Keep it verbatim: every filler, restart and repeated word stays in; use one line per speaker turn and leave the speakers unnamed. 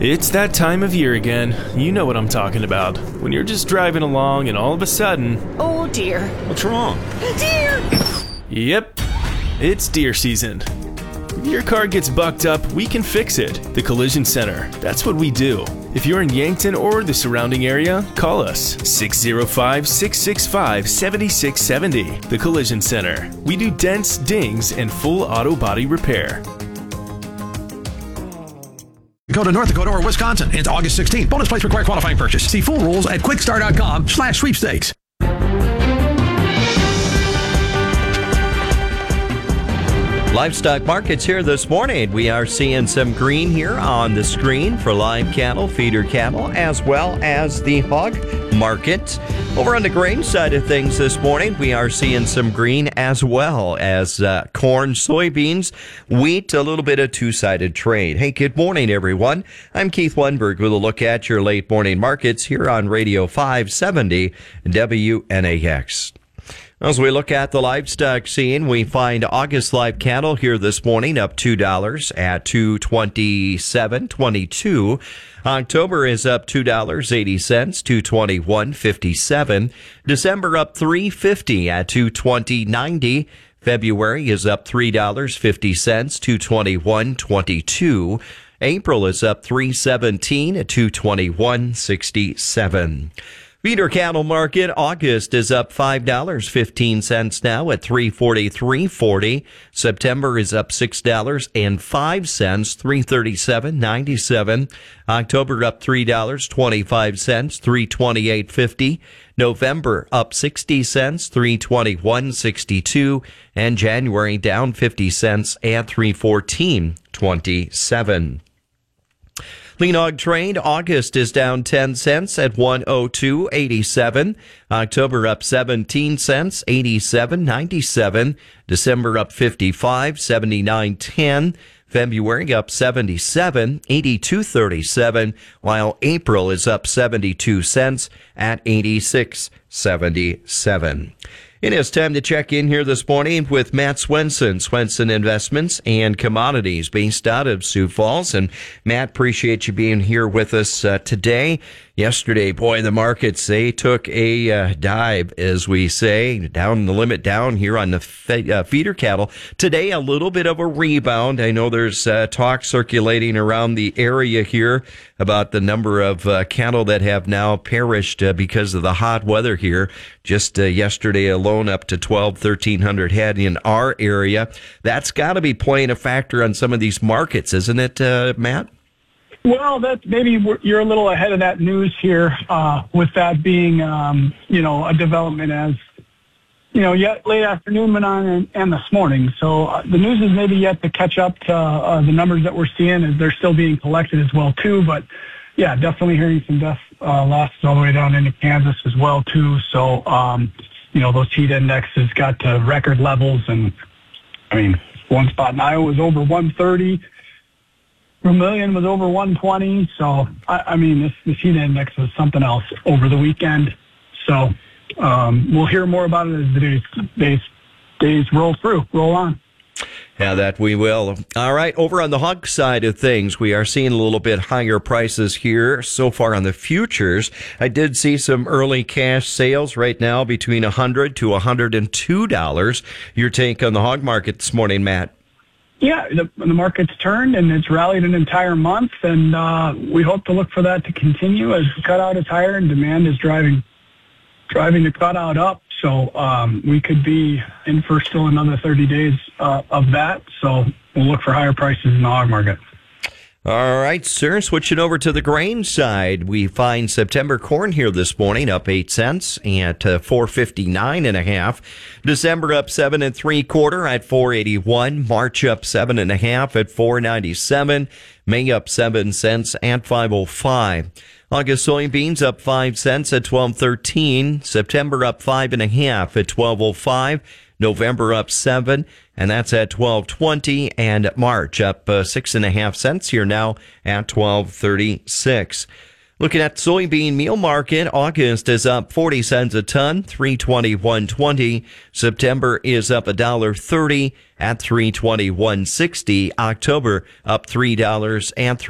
It's that time of year again. You know what I'm talking about. When you're just driving along and all of a sudden...
Oh, dear.
What's wrong?
Deer!
Yep, it's deer season. If your car gets bucked up, we can fix it. The Collision Center. That's what we do. If you're in Yankton or the surrounding area, call us six oh five, six six five, seven six seven oh. The Collision Center. We do dents, dings, and full auto body repair.
Go to North Dakota or Wisconsin. It's August sixteenth. Bonus points require qualifying purchase. See full rules at quickstar.com slash sweepstakes.
Livestock markets here this morning. We are seeing some green here on the screen for live cattle, feeder cattle, as well as the hog market. Over on the grain side of things this morning, we are seeing some green as well as uh, corn, soybeans, wheat, a little bit of two-sided trade. Hey, good morning, everyone. I'm Keith Lundberg with a look at your late morning markets here on Radio five seventy W N A X. As we look at the livestock scene, we find August live cattle here this morning up two dollars at two twenty-seven twenty-two. October is up two dollars and eighty cents, two twenty-one fifty-seven. December up three fifty at two twenty ninety. February is up three dollars and fifty cents, two twenty-one twenty-two. April is up three seventeen at two twenty-one sixty-seven. Feeder cattle market, August is up five dollars and fifteen cents now at three forty-three forty. September is up six dollars and five cents, three thirty-seven ninety-seven. October up three dollars and twenty-five cents, three twenty-eight fifty. November up sixty cents, three twenty-one sixty-two. And January down fifty cents at three fourteen twenty-seven. Lean hog trade, August is down ten cents at one oh two eighty-seven. October up seventeen cents, eighty-seven ninety-seven. December up fifty-five, seventy-nine ten. February up seventy-seven, eighty-two thirty-seven, while April is up seventy-two cents at eighty-six seventy-seven. It is time to check in here this morning with Matt Swenson, Swenson Investments and Commodities, based out of Sioux Falls. And Matt, appreciate you being here with us uh, today. Yesterday, boy, the markets, they took a uh, dive, as we say, down the limit down here on the fe- uh, feeder cattle. Today, a little bit of a rebound. I know there's uh, talk circulating around the area here about the number of uh, cattle that have now perished uh, because of the hot weather here. Just uh, yesterday alone, up to twelve, thirteen hundred head in our area. That's got to be playing a factor on some of these markets, isn't it, uh, Matt?
Well, that's maybe we're, you're a little ahead of that news here, uh, with that being, um, you know, a development as, you know, yet late afternoon went on and, and this morning. So uh, the news is maybe yet to catch up to uh, the numbers that we're seeing as they're still being collected as well, too. But, yeah, definitely hearing some death uh, losses all the way down into Kansas as well, too. So, um, you know, those heat indexes got to record levels. And, I mean, one spot in Iowa was over one thirty. Vermilion was over one twenty, so, I, I mean, this, this heat index was something else over the weekend. So um, we'll hear more about it as the days, days, days roll through, roll on.
Yeah, that we will. All right, over on the hog side of things, we are seeing a little bit higher prices here so far on the futures. I did see some early cash sales right now between one hundred to one hundred two dollars. Your take on the hog market this morning, Matt?
Yeah, the, the market's turned, and it's rallied an entire month, and uh, we hope to look for that to continue as the cutout is higher and demand is driving driving the cutout up. So um, we could be in for still another thirty days uh, of that. So we'll look for higher prices in the hog market.
All right, sir. Switching over to the grain side, we find September corn here this morning up eight cents at uh, four fifty-nine and a half. December up seven and three quarter at four eighty-one. March up seven and a half at four ninety-seven. May up seven cents at five oh five. August soybeans up five cents at twelve thirteen. September up five and a half at twelve oh five. November up seven, and that's at twelve twenty, and March up uh, six and a half cents here now at twelve thirty-six. Looking at the soybean meal market, August is up forty cents a ton, three twenty-one twenty. September is up one dollar thirty at three twenty-one sixty. October up three dollars and